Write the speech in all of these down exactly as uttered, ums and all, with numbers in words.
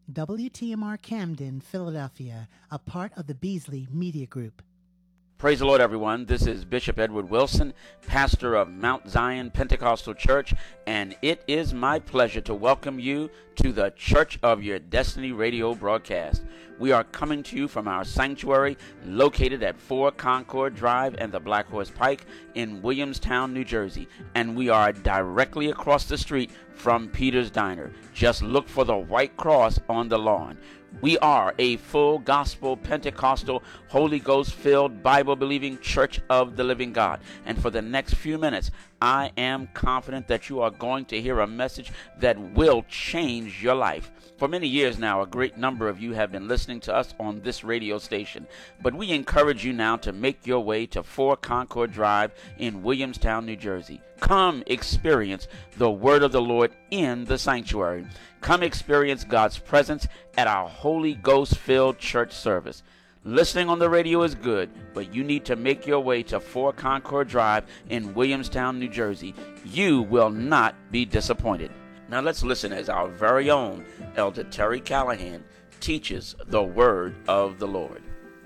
W T M R Camden, Philadelphia, a part of the Beasley Media Group. Praise the Lord, everyone. This is Bishop Edward Wilson, pastor of Mount Zion Pentecostal Church, and it is my pleasure to welcome you to the Church of Your Destiny radio broadcast. We are coming to you from our sanctuary located at four Concord Drive and the Black Horse Pike in Williamstown, New Jersey, and we are directly across the street from Peter's Diner. Just look for the white cross on the lawn. We are a full gospel, Pentecostal, Holy Ghost-filled, Bible-believing Church of the Living God. And for the next few minutes, I am confident that you are going to hear a message that will change your life. For many years now, a great number of you have been listening to us on this radio station. But we encourage you now to make your way to four Concord Drive in Williamstown, New Jersey. Come experience the word of the Lord in the sanctuary. Come experience God's presence at our Holy Ghost-filled church service. Listening on the radio is good, but you need to make your way to four Concord Drive in Williamstown, New Jersey. You will not be disappointed. Now let's listen as our very own Elder Terry Callahan teaches the word of the Lord.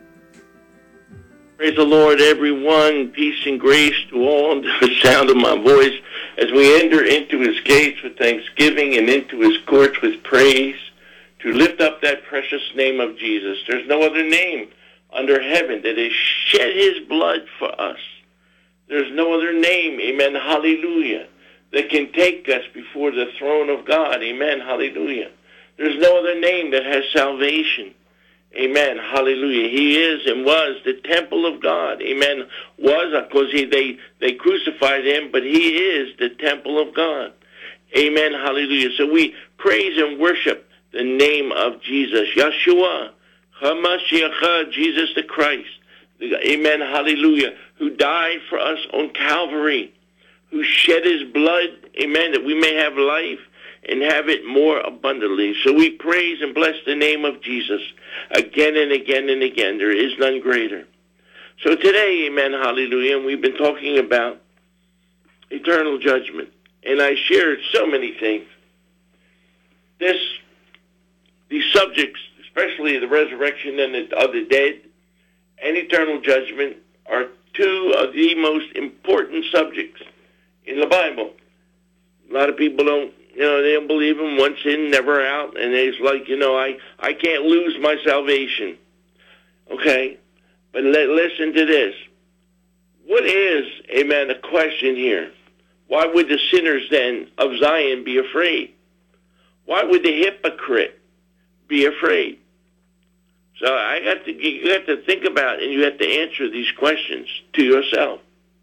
Praise the Lord, everyone. Peace and grace to all under the sound of my voice as we enter into his gates with thanksgiving and into his courts with praise to lift up that precious name of Jesus. There's no other name under heaven that has shed his blood for us. There's no other name, amen, hallelujah, that can take us before the throne of God, amen, hallelujah. There's no other name that has salvation. Amen. Hallelujah. He is and was the temple of God. Amen. Was, because he they, they crucified him, but he is the temple of God. Amen. Hallelujah. So we praise and worship the name of Jesus. Yeshua, HaMashiach, Jesus the Christ. Amen. Hallelujah. Who died for us on Calvary. Who shed his blood. Amen. That we may have life and have it more abundantly. So we praise and bless the name of Jesus again and again and again. There is none greater. So today, amen, hallelujah, and we've been talking about eternal judgment. And I shared so many things. This, these subjects, especially the resurrection and the, of the dead and eternal judgment, are two of the most important subjects in the Bible. A lot of people don't You know, they don't believe him, once in, never out, and it's like, you know, I, I can't lose my salvation. Okay? But let, listen to this. What is, amen, a question here? Why would the sinners then of Zion be afraid? Why would the hypocrite be afraid? So I got to, you have to think about and you have to answer these questions to yourself.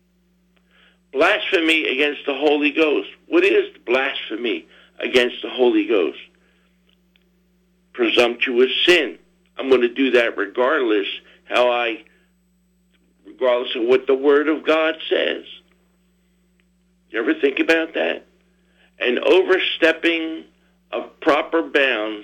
Blasphemy against the Holy Ghost. What is blasphemy against the Holy Ghost? Presumptuous sin. I'm going to do that regardless how I, regardless of what the Word of God says. You ever think about that? An overstepping of proper bounds.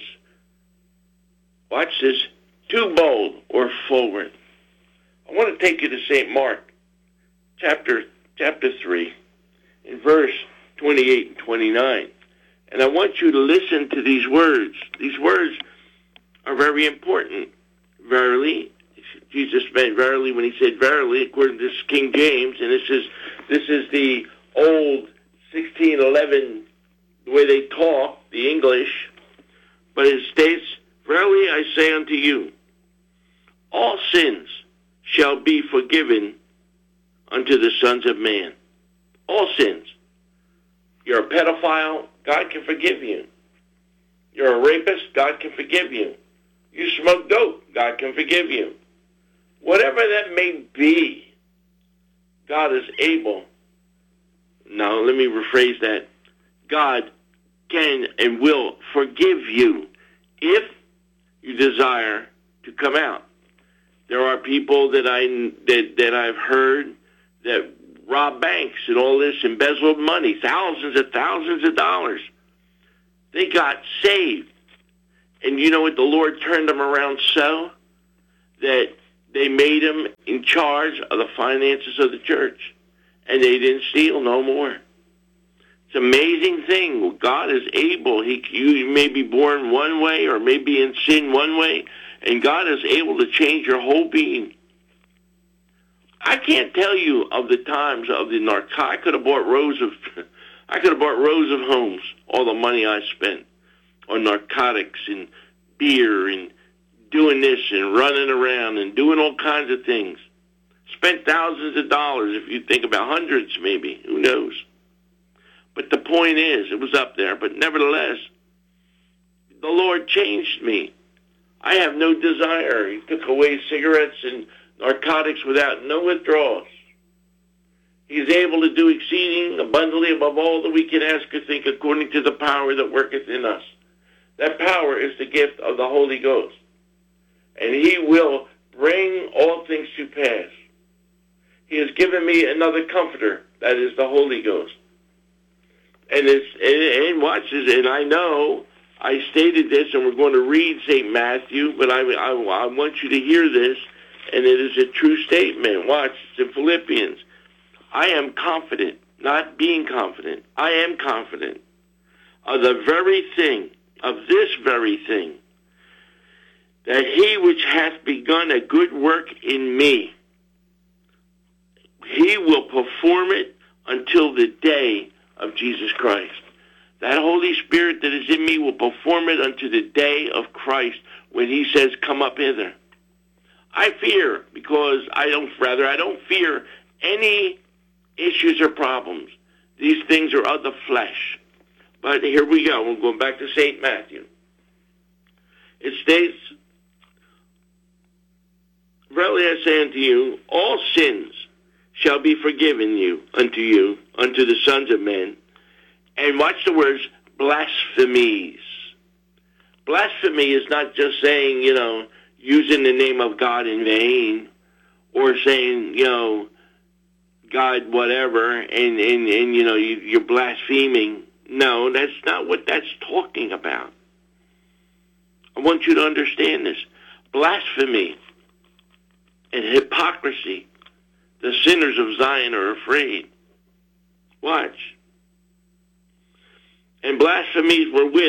Watch this. Too bold or forward. I want to take you to Saint Mark, chapter Chapter three, in verse twenty-eight and twenty-nine. And I want you to listen to these words. These words are very important. Verily, Jesus meant verily when he said verily, according to King James, and this is this is the old sixteen eleven, the way they talk, the English. But it states, verily I say unto you, all sins shall be forgiven unto the sons of man. All sins. You're a pedophile, God can forgive you. You're a rapist, God can forgive you. You smoke dope, God can forgive you. Whatever that may be, God is able. Now, let me rephrase that. God can and will forgive you if you desire to come out. There are people that I that, that I've heard that robbed banks and all this, embezzled money, thousands and thousands of dollars. They got saved. And you know what? The Lord turned them around so that they made them in charge of the finances of the church. And they didn't steal no more. It's an amazing thing. God is able. He, you may be born one way or maybe in sin one way, and God is able to change your whole being. I can't tell you of the times of the narcotics. I could have bought rows of, I could have bought rows of homes. All the money I spent on narcotics and beer and doing this and running around and doing all kinds of things. Spent thousands of dollars, if you think about hundreds maybe, who knows. But the point is, it was up there. But nevertheless, the Lord changed me. I have no desire. He took away cigarettes and narcotics without no withdrawals. He's able to do exceeding abundantly above all that we can ask or think according to the power that worketh in us. That power is the gift of the Holy Ghost. And he will bring all things to pass. He has given me another comforter, that is the Holy Ghost. And it's and, and watch this, and I know I stated this, and we're going to read Saint Matthew, but I, I, I want you to hear this, and it is a true statement. Watch, it's in Philippians. I am confident, not being confident. I am confident of the very thing, of this very thing, that he which hath begun a good work in me, he will perform it until the day of Jesus Christ. That Holy Spirit that is in me will perform it unto the day of Christ when he says, come up hither. I fear, because I don't, rather, I don't fear any issues or problems. These things are of the flesh. But here we go. We're going back to Saint Matthew. It states, verily I say unto you, all sins shall be forgiven you unto you, unto the sons of men. And watch the words, blasphemies. Blasphemy is not just saying, you know, using the name of God in vain, or saying, you know, God whatever, and, and, and you know, you, you're blaspheming. No, that's not what that's talking about. I want you to understand this. Blasphemy and hypocrisy. The sinners of Zion are afraid. Watch. And blasphemies were with,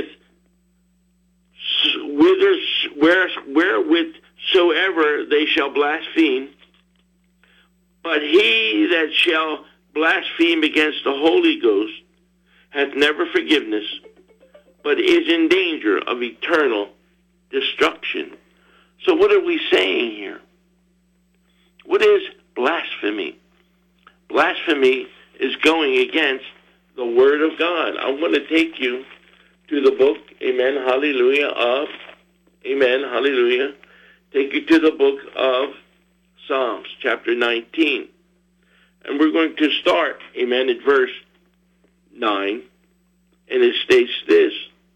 where, wherewith soever they shall blaspheme. But he that shall blaspheme against the Holy Ghost hath never forgiveness, but is in danger of eternal destruction. So what are we saying here? What is blasphemy? Blasphemy is going against the Word of God. I want to take you to the book, amen, hallelujah, of, amen, hallelujah, take you to the book of Psalms, chapter nineteen. And we're going to start, amen, at verse nine, and it states this.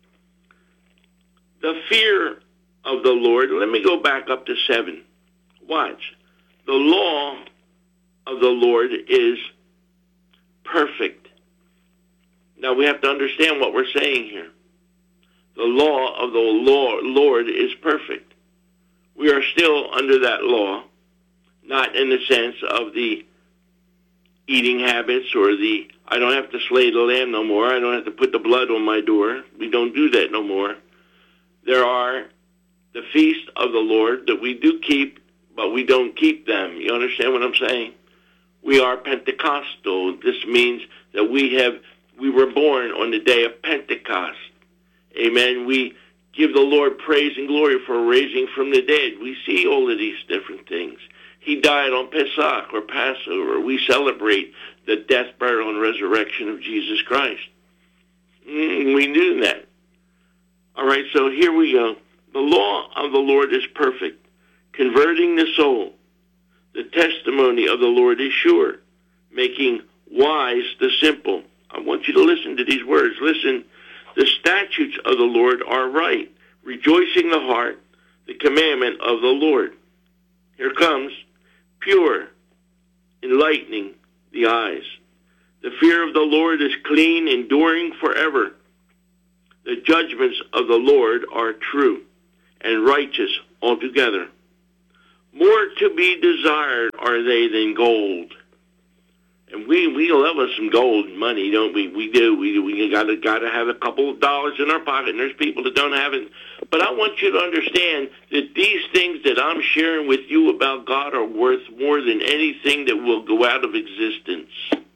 The fear of the Lord, let me go back up to seven. Watch. The law of the Lord is perfect. Now we have to understand what we're saying here. The law of the Lord is perfect. We are still under that law, not in the sense of the eating habits or the, I don't have to slay the lamb no more. I don't have to put the blood on my door. We don't do that no more. There are the feast of the Lord that we do keep, but we don't keep them. You understand what I'm saying? We are Pentecostal. This means that we have, we were born on the day of Pentecost. Amen. We give the Lord praise and glory for raising from the dead. We see all of these different things. He died on Pesach or Passover. We celebrate the death, burial, and resurrection of Jesus Christ. Mm, we knew that. All right, so here we go. The law of the Lord is perfect, converting the soul. The testimony of the Lord is sure, making wise the simple. I want you to listen to these words. Listen, the statutes of the Lord are right, rejoicing the heart, the commandment of the Lord. Here comes, pure, enlightening the eyes. The fear of the Lord is clean, enduring forever. The judgments of the Lord are true and righteous altogether. More to be desired are they than gold, And we, we love us some gold and money, don't we? We do. We we gotta gotta have a couple of dollars in our pocket, and there's people that don't have it. But I want you to understand that these things that I'm sharing with you about God are worth more than anything that will go out of existence.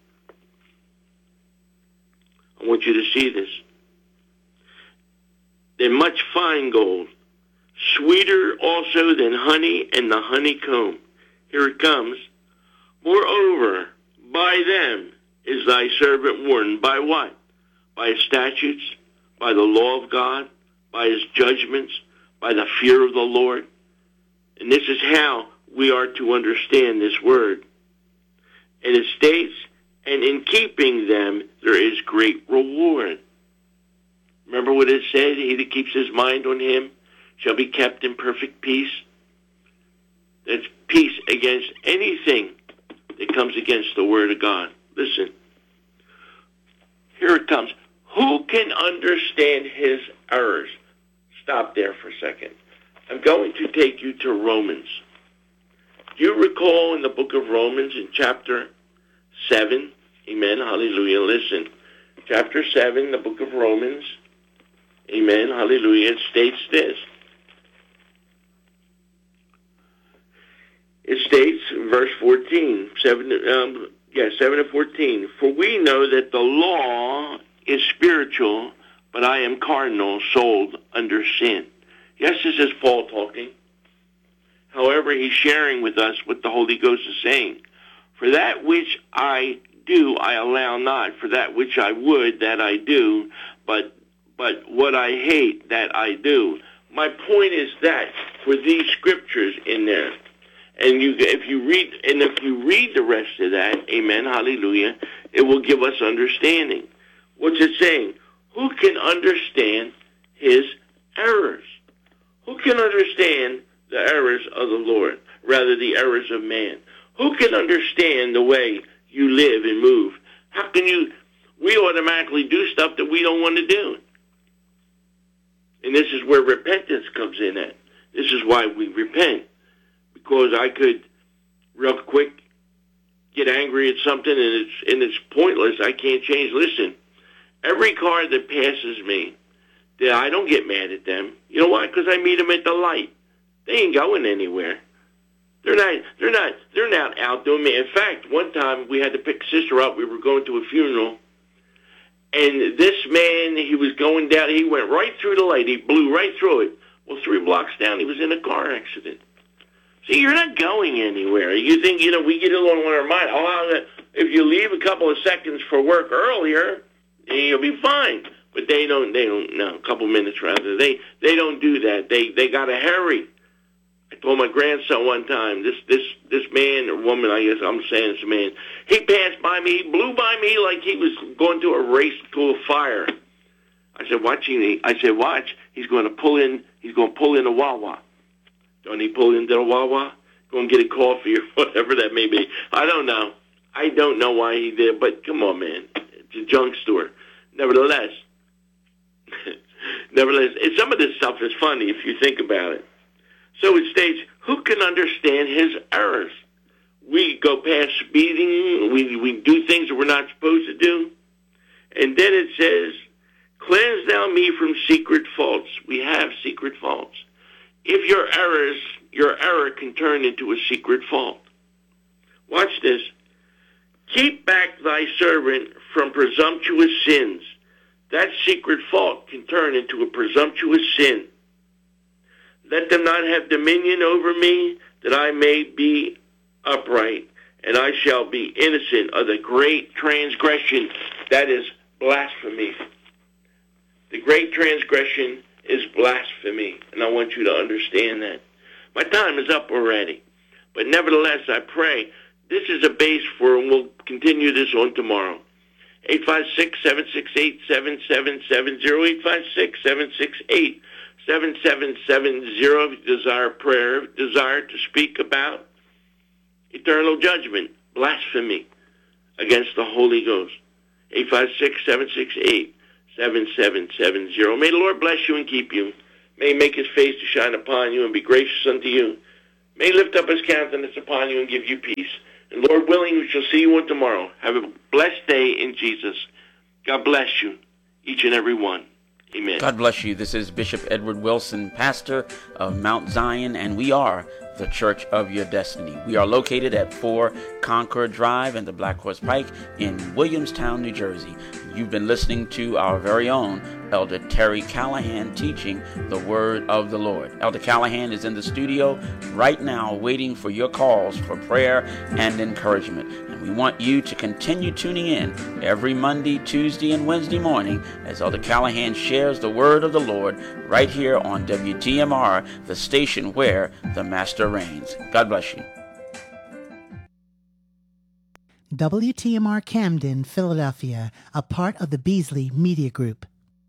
I want you to see this. Than much fine gold, sweeter also than honey and the honeycomb. Here it comes. Moreover, by them is thy servant warned. By what? By his statutes, by the law of God, by his judgments, by the fear of the Lord. And this is how we are to understand this word. And it states, and in keeping them there is great reward. Remember what it said? He that keeps his mind on him shall be kept in perfect peace. That's peace against anything that comes against the word of God. Listen. Here it comes. Who can understand his errors? Stop there for a second. I'm going to take you to Romans. Do you recall in the book of Romans in chapter seven? Amen. Hallelujah. Listen. Chapter seven, the book of Romans. Amen. Hallelujah. It states this. It states, verse fourteen, seven, um, yeah, seven and fourteen. For we know that the law is spiritual, but I am carnal, sold under sin. Yes, this is Paul talking. However, he's sharing with us what the Holy Ghost is saying. For that which I do, I allow not. For that which I would, that I do. But but what I hate, that I do. My point is that for these scriptures in there, and you, if you read, and if you read the rest of that, amen, hallelujah, it will give us understanding. What's it saying? Who can understand his errors? Who can understand the errors of the Lord, rather the errors of man? Who can understand the way you live and move? How can you, we automatically do stuff that we don't want to do. And this is where repentance comes in at. This is why we repent. Because I could, real quick, get angry at something and it's and it's pointless. I can't change. Listen, every car that passes me, that I don't get mad at them. You know why? Because I meet them at the light. They ain't going anywhere. They're not. They're not. They're not outdoing me. In fact, one time we had to pick sister up. We were going to a funeral, and this man, he was going down. He went right through the light. He blew right through it. Well, three blocks down, he was in a car accident. See, you're not going anywhere. You think, you know, we get along on our mind. Oh, if you leave a couple of seconds for work earlier, you'll be fine. But they don't, they don't, no, a couple minutes rather. They they don't do that. They they got to hurry. I told my grandson one time, this this this man or woman, I guess I'm saying it's a man, he passed by me, he blew by me like he was going to a race to a fire. I said, watch, he, I said, watch, he's going to pull in, he's going to pull in a Wawa. Don't he pull into the Wawa? Go and get a coffee or whatever that may be. I don't know. I don't know why he did, but come on, man. It's a junk store. Nevertheless, nevertheless, it, some of this stuff is funny if you think about it. So it states, who can understand his errors? We go past speeding. We, we do things that we're not supposed to do. And then it says, cleanse thou me from secret faults. We have secret faults. If your errors, your error can turn into a secret fault. Watch this. Keep back thy servant from presumptuous sins. That secret fault can turn into a presumptuous sin. Let them not have dominion over me, that I may be upright, and I shall be innocent of the great transgression that is blasphemy. The great transgression is blasphemy, and I want you to understand that. My time is up already, but nevertheless, I pray this is a base for, and we'll continue this on tomorrow. eight five six, seven six eight, seven seven seven zero, eight five six, seven six eight, seven seven seven zero. If you desire prayer, desire to speak about eternal judgment, blasphemy against the Holy Ghost. eight five six, seven six eight, seven seven seven zero. May the Lord bless you and keep you. May he make his face to shine upon you and be gracious unto you. May he lift up his countenance upon you and give you peace. And Lord willing, we shall see you on tomorrow. Have a blessed day in Jesus. God bless you, each and every one. Amen. God bless you. This is Bishop Edward Wilson, pastor of Mount Zion, and we are the Church of Your Destiny. We are located at four Concord Drive and the Black Horse Pike in Williamstown, New Jersey. You've been listening to our very own Elder Terry Callahan teaching the Word of the Lord. Elder Callahan is in the studio right now waiting for your calls for prayer and encouragement. And we want you to continue tuning in every Monday, Tuesday, and Wednesday morning as Elder Callahan shares the Word of the Lord right here on W T M R, the station where the Master reigns. God bless you. W T M R Camden, Philadelphia, a part of the Beasley Media Group.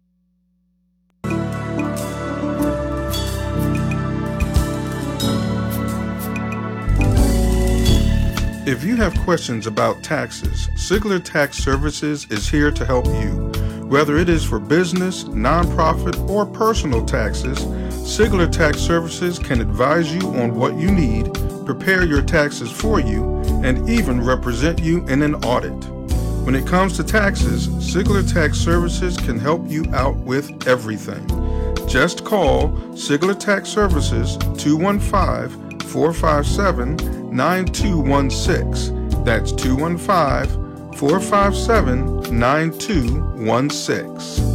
If you have questions about taxes, Sigler Tax Services is here to help you. Whether it is for business, nonprofit, or personal taxes, Sigler Tax Services can advise you on what you need, prepare your taxes for you, and even represent you in an audit. When it comes to taxes, Sigler Tax Services can help you out with everything. Just call Sigler Tax Services two one five, four five seven, nine two one six. That's two one five, four five seven, nine two one six.